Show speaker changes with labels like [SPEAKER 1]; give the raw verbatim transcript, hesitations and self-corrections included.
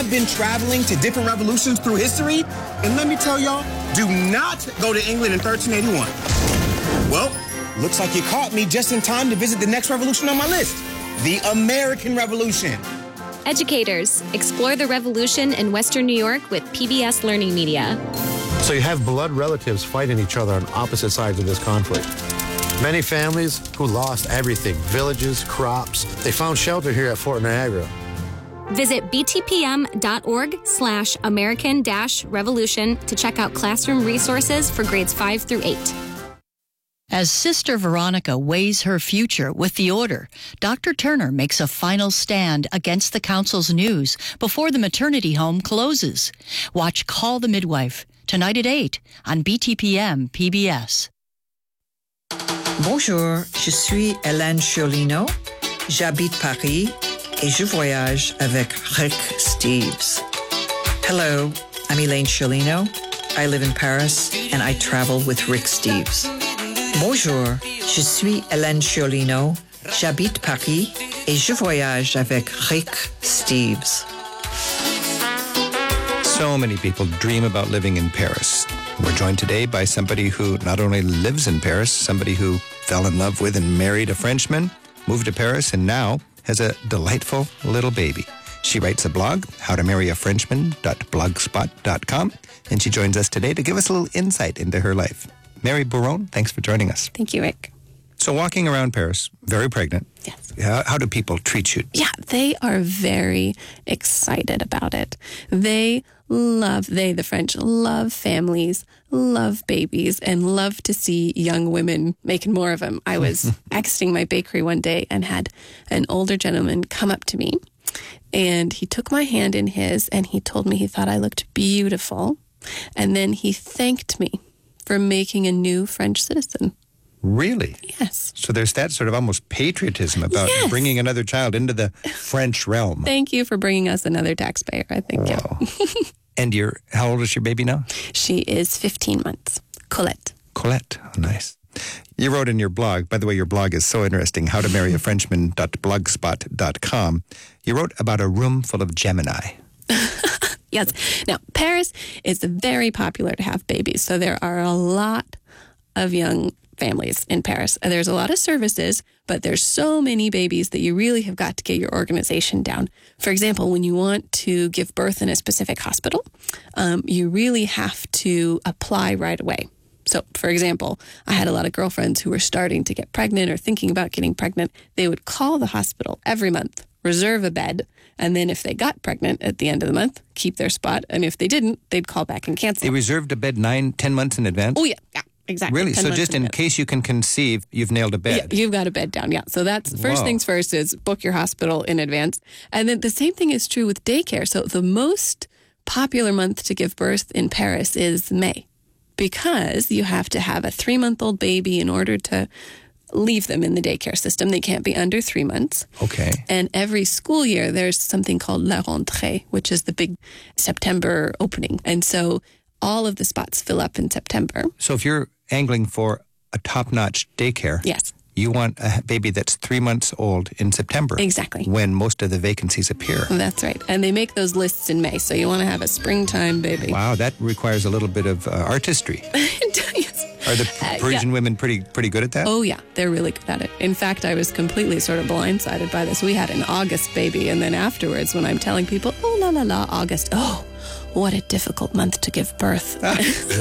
[SPEAKER 1] I've been traveling to different revolutions through history, and let me tell y'all, do not go to England in thirteen eighty-one. Well, looks like you caught me just in time to visit the next revolution on my list, the American Revolution.
[SPEAKER 2] Educators, explore the revolution in Western New York with P B S Learning Media.
[SPEAKER 3] So you have blood relatives fighting each other on opposite sides of this conflict. Many families who lost everything, villages, crops, they found shelter here at Fort Niagara.
[SPEAKER 2] Visit btpm.org slash American dash revolution to check out classroom resources for grades five through eight.
[SPEAKER 4] As Sister Veronica weighs her future with the order, Doctor Turner makes a final stand against the council's news before the maternity home closes. Watch Call the Midwife, tonight at eight on B T P M P B S.
[SPEAKER 5] Bonjour, je suis Hélène Chiolino. J'habite Paris et je voyage avec Rick Steves. Hello, I'm Elaine Chiolino. I live in Paris and I travel with Rick Steves. Bonjour, je suis Hélène Chiolino. J'habite Paris et je voyage avec Rick Steves.
[SPEAKER 6] So many people dream about living in Paris. We're joined today by somebody who not only lives in Paris, somebody who fell in love with and married a Frenchman, moved to Paris, and now has a delightful little baby. She writes a blog, how to marry a frenchman dot blogspot dot com, and she joins us today to give us a little insight into her life. Mary Bourron, thanks for joining us.
[SPEAKER 7] Thank you, Rick.
[SPEAKER 6] So walking around Paris, very pregnant.
[SPEAKER 7] Yes.
[SPEAKER 6] How, how do people treat you?
[SPEAKER 7] Yeah, they are very excited about it. They love, they, the French, love families, love babies, and love to see young women making more of them. I was exiting my bakery one day and had an older gentleman come up to me, and he took my hand in his, and he told me he thought I looked beautiful, and then he thanked me for making a new French citizen.
[SPEAKER 6] Really?
[SPEAKER 7] Yes.
[SPEAKER 6] So there's that sort of almost patriotism about
[SPEAKER 7] Yes.
[SPEAKER 6] bringing another child into the French realm.
[SPEAKER 7] Thank you for bringing us another taxpayer, I think.
[SPEAKER 6] Wow.
[SPEAKER 7] Yeah.
[SPEAKER 6] And you're, how old is your baby now?
[SPEAKER 7] She is fifteen months. Colette.
[SPEAKER 6] Colette. Oh, nice. You wrote in your blog, by the way, your blog is so interesting, how to marry a frenchman dot blogspot dot com. You wrote about a room full of Gemini.
[SPEAKER 7] Yes. Now, Paris is very popular to have babies, so there are a lot of young families in Paris. There's a lot of services, but there's so many babies that you really have got to get your organization down. For example, when you want to give birth in a specific hospital, um, you really have to apply right away. So, for example, I had a lot of girlfriends who were starting to get pregnant or thinking about getting pregnant. They would call the hospital every month, reserve a bed, and then if they got pregnant at the end of the month, keep their spot. And if they didn't, they'd call back and cancel.
[SPEAKER 6] They reserved a bed nine, ten months in advance?
[SPEAKER 7] Oh, yeah, yeah. Exactly.
[SPEAKER 6] Really?
[SPEAKER 7] ten
[SPEAKER 6] So
[SPEAKER 7] months
[SPEAKER 6] just in
[SPEAKER 7] advance.
[SPEAKER 6] case you can conceive, you've nailed a bed.
[SPEAKER 7] Yeah, you've got a bed down, yeah. So that's first
[SPEAKER 6] Whoa.
[SPEAKER 7] things first is book your hospital in advance. And then the same thing is true with daycare. So the most popular month to give birth in Paris is May, because you have to have a three-month-old baby in order to leave them in the daycare system. They can't be under three months.
[SPEAKER 6] Okay.
[SPEAKER 7] And every school year, there's something called La Rentrée, which is the big September opening. And so all of the spots fill up in September.
[SPEAKER 6] So if you're angling for a top-notch daycare,
[SPEAKER 7] Yes.
[SPEAKER 6] you want a baby that's three months old in September.
[SPEAKER 7] Exactly.
[SPEAKER 6] When most of the vacancies appear.
[SPEAKER 7] That's right. And they make those lists in May. So you want to have a springtime baby.
[SPEAKER 6] Wow, that requires a little bit of uh, artistry.
[SPEAKER 7] Yes.
[SPEAKER 6] Are the
[SPEAKER 7] Uh,
[SPEAKER 6] Parisian
[SPEAKER 7] yeah.
[SPEAKER 6] women pretty pretty good at that?
[SPEAKER 7] Oh, yeah. They're really good at it. In fact, I was completely sort of blindsided by this. We had an August baby. And then afterwards, when I'm telling people, oh, la, la, la, August. Oh, what a difficult month to give birth.